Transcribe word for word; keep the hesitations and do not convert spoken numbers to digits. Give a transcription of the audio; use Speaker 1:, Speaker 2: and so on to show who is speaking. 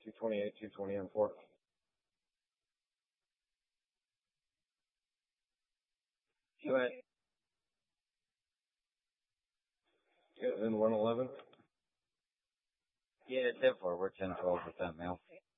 Speaker 1: two twenty-eight, two twenty, and four.
Speaker 2: You at?
Speaker 1: Yeah, then one eleven.
Speaker 2: Yeah, ten four. We're ten twelve with that mail.